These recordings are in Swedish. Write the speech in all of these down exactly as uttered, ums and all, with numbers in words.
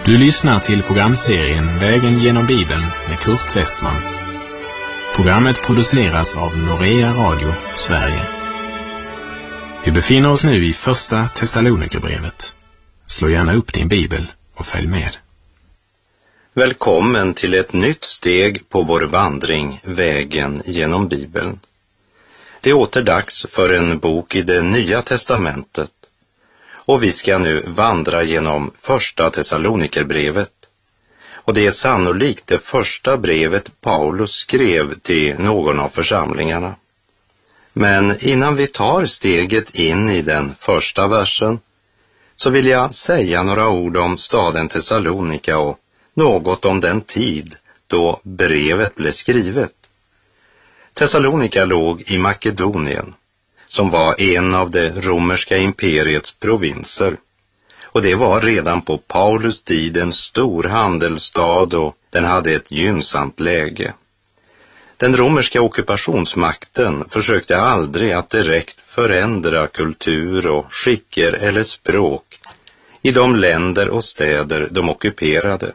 Du lyssnar till programserien Vägen genom Bibeln med Kurt Westman. Programmet produceras av Norea Radio, Sverige. Vi befinner oss nu i första Thessalonikerbrevet. Slå gärna upp din bibel och följ med. Välkommen till ett nytt steg på vår vandring, Vägen genom Bibeln. Det är åter dags för en bok i det Nya testamentet. Och vi ska nu vandra genom första Thessalonikerbrevet. Och det är sannolikt det första brevet Paulus skrev till någon av församlingarna. Men innan vi tar steget in i den första versen så vill jag säga några ord om staden Thessalonika och något om den tid då brevet blev skrivet. Thessalonika låg i Makedonien, som var en av det romerska imperiets provinser. Och det var redan på Paulus tid en stor handelsstad och den hade ett gynnsamt läge. Den romerska ockupationsmakten försökte aldrig att direkt förändra kultur och skicker eller språk i de länder och städer de ockuperade.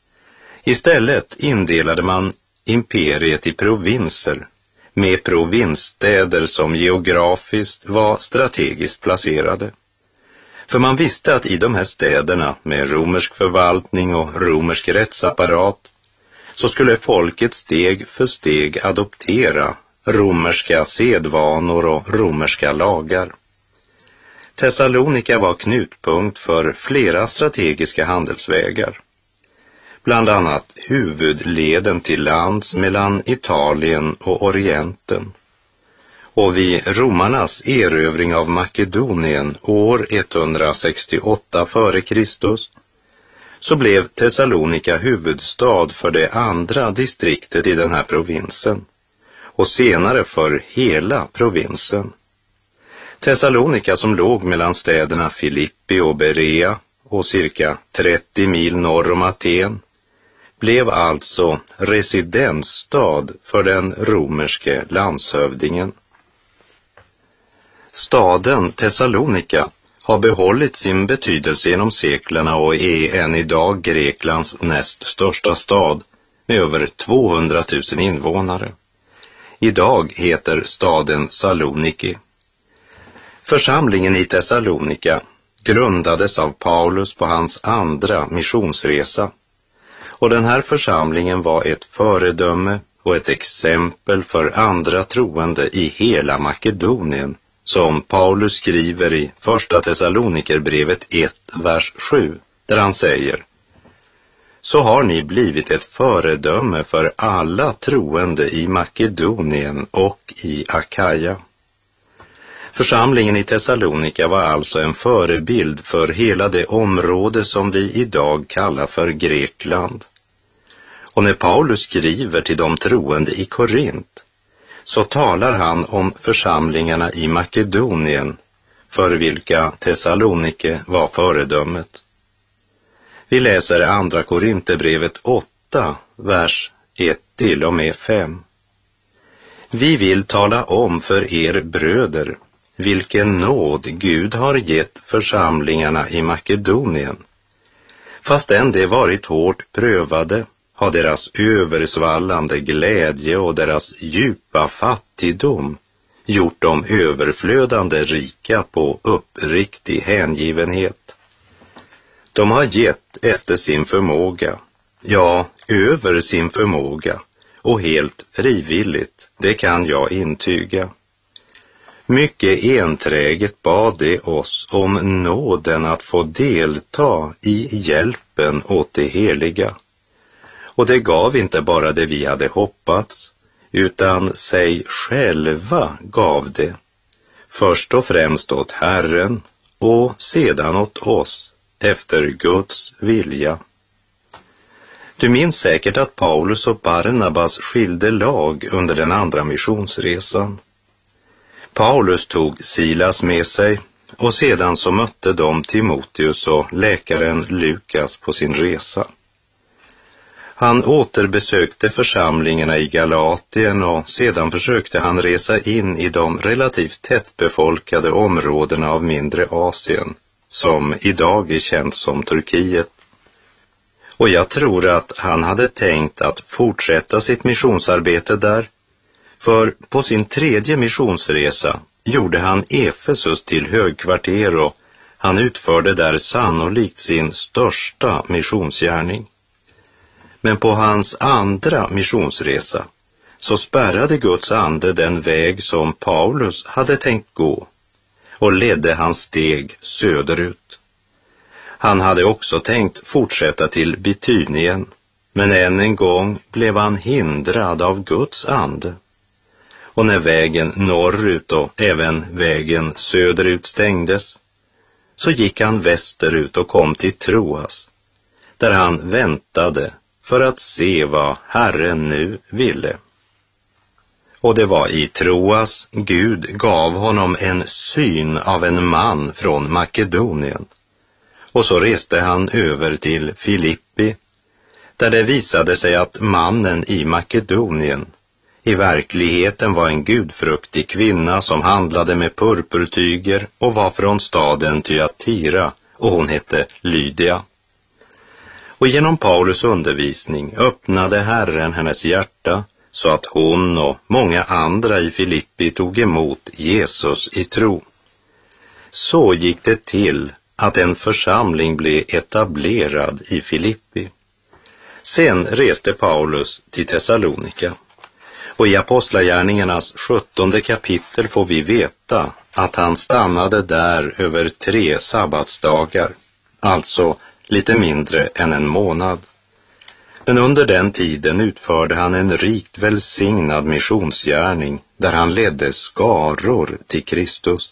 Istället indelade man imperiet i provinser med provinsstäder som geografiskt var strategiskt placerade. För man visste att i de här städerna med romersk förvaltning och romersk rättsapparat så skulle folket steg för steg adoptera romerska sedvanor och romerska lagar. Thessalonika var knutpunkt för flera strategiska handelsvägar. Bland annat huvudleden till lands mellan Italien och Orienten. Och vid romarnas erövring av Makedonien år etthundrasextioåtta före Kristus så blev Thessalonika huvudstad för det andra distriktet i den här provinsen och senare för hela provinsen. Thessalonika, som låg mellan städerna Filippi och Berea och cirka trettio mil norr om Aten, blev alltså residensstad för den romerske landshövdingen. Staden Thessalonika har behållit sin betydelse genom seklerna och är än idag Greklands näst största stad med över tvåhundratusen invånare. Idag heter staden Saloniki. Församlingen i Thessalonika grundades av Paulus på hans andra missionsresa. Och den här församlingen var ett föredöme och ett exempel för andra troende i hela Makedonien, som Paulus skriver i första Thessalonikerbrevet ett, vers sju, där han säger: Så har ni blivit ett föredöme för alla troende i Makedonien och i Akaja. Församlingen i Thessalonika var alltså en förebild för hela det område som vi idag kallar för Grekland. Och när Paulus skriver till de troende i Korint så talar han om församlingarna i Makedonien för vilka Thessalonike var föredömet. Vi läser andra Korinthierbrevet åtta, vers ett till och med fem. Vi vill tala om för er bröder vilken nåd Gud har gett församlingarna i Makedonien. Fastän de varit hårt prövade har deras översvallande glädje och deras djupa fattigdom gjort dem överflödande rika på uppriktig hängivenhet. De har gett efter sin förmåga, ja, över sin förmåga, och helt frivilligt, det kan jag intyga. Mycket enträget bad de oss om nåden att få delta i hjälpen åt det heliga. Och det gav inte bara det vi hade hoppats, utan sig själva gav det. Först och främst åt Herren och sedan åt oss, efter Guds vilja. Du minns säkert att Paulus och Barnabas skilde lag under den andra missionsresan. Paulus tog Silas med sig och sedan så mötte de Timoteus och läkaren Lukas på sin resa. Han återbesökte församlingarna i Galatien och sedan försökte han resa in i de relativt tättbefolkade områdena av mindre Asien, som idag är känt som Turkiet. Och jag tror att han hade tänkt att fortsätta sitt missionsarbete där, för på sin tredje missionsresa gjorde han Efesus till högkvarter och han utförde där sannolikt sin största missionsgärning. Men på hans andra missionsresa så spärrade Guds ande den väg som Paulus hade tänkt gå och ledde hans steg söderut. Han hade också tänkt fortsätta till Bitynien, men än en gång blev han hindrad av Guds ande. Och när vägen norrut och även vägen söderut stängdes, så gick han västerut och kom till Troas, där han väntade för att se vad Herren nu ville. Och det var i Troas Gud gav honom en syn av en man från Makedonien. Och så reste han över till Filippi, där det visade sig att mannen i Makedonien i verkligheten var en gudfruktig kvinna som handlade med purpurtyger och var från staden Thyatira, och hon hette Lydia. Och genom Paulus undervisning öppnade Herren hennes hjärta så att hon och många andra i Filippi tog emot Jesus i tro. Så gick det till att en församling blev etablerad i Filippi. Sen reste Paulus till Thessalonika. Och i Apostlagärningarnas sjuttonde kapitel får vi veta att han stannade där över tre sabbatsdagar, alltså lite mindre än en månad. Men under den tiden utförde han en rikt välsignad missionsgärning där han ledde skaror till Kristus.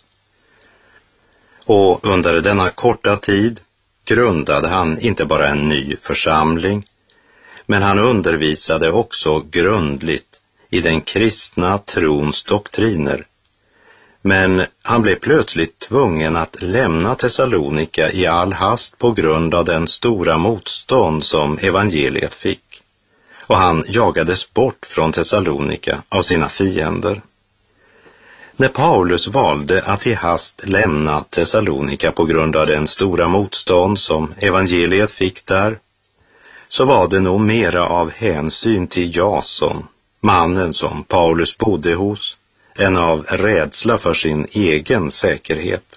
Och under denna korta tid grundade han inte bara en ny församling, men han undervisade också grundligt i den kristna trons doktriner. Men han blev plötsligt tvungen att lämna Thessalonika i all hast på grund av den stora motstånd som evangeliet fick. Och han jagades bort från Thessalonika av sina fiender. När Paulus valde att i hast lämna Thessalonika på grund av den stora motstånd som evangeliet fick där, så var det nog mera av hänsyn till Jason, mannen som Paulus bodde hos, än av rädsla för sin egen säkerhet.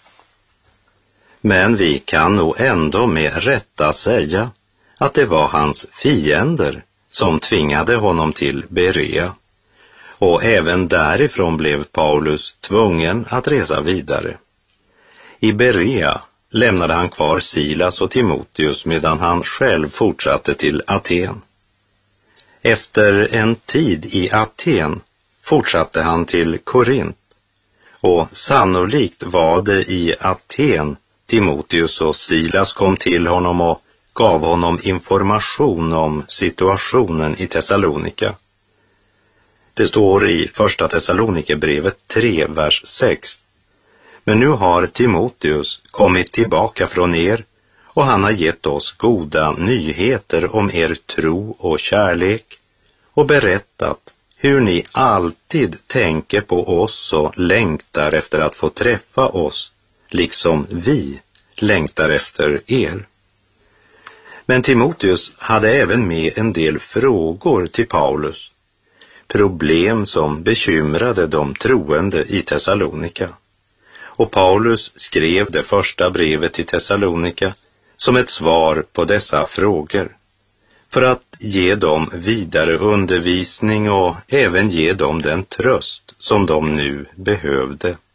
Men vi kan nog ändå med rätta säga att det var hans fiender som tvingade honom till Berea, och även därifrån blev Paulus tvungen att resa vidare. I Berea lämnade han kvar Silas och Timoteus medan han själv fortsatte till Aten. Efter en tid i Aten fortsatte han till Korint, och sannolikt var det i Aten Timoteus och Silas kom till honom och gav honom information om situationen i Thessalonika. Det står i första Thessalonikerbrevet tre, vers sex. Men nu har Timoteus kommit tillbaka från er, och han har gett oss goda nyheter om er tro och kärlek och berättat hur ni alltid tänker på oss och längtar efter att få träffa oss, liksom vi längtar efter er. Men Timoteus hade även med en del frågor till Paulus, problem som bekymrade de troende i Thessalonika. Och Paulus skrev det första brevet till Thessalonika som ett svar på dessa frågor, för att ge dem vidare undervisning och även ge dem den tröst som de nu behövde.